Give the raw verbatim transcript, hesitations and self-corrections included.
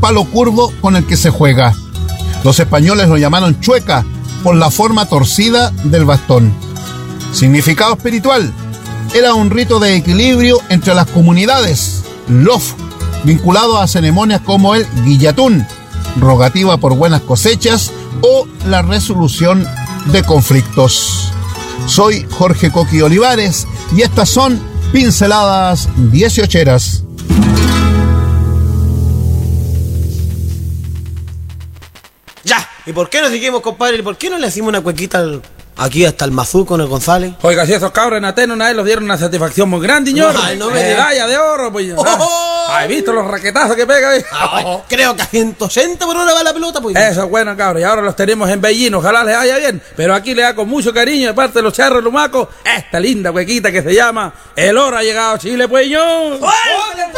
palo curvo con el que se juega. Los españoles lo llamaron chueca por la forma torcida del bastón. Significado espiritual: era un rito de equilibrio entre las comunidades, lof, vinculado a ceremonias como el guillatún, rogativa por buenas cosechas o la resolución de conflictos. Soy Jorge Coqui Olivares y estas son Pinceladas dieciocheras. Ya, ¿y por qué no seguimos, compadre? ¿Por qué no le hacemos una cuequita al, aquí hasta el Mazú con el González? Oiga, si esos cabros en Atenas una vez los dieron una satisfacción muy grande, señor. Ay, no me medalla de oro, pues. Oh, oh, oh. ¿Has visto los raquetazos que pega? Ay, creo que a ciento ochenta por hora va la pelota, pues. Eso es bueno, cabros. Y ahora los tenemos en Bellín. Ojalá les vaya bien. Pero aquí le da con mucho cariño de parte de los charros lumacos esta linda huequita que se llama El Oro ha llegado a Chile, pues, yo.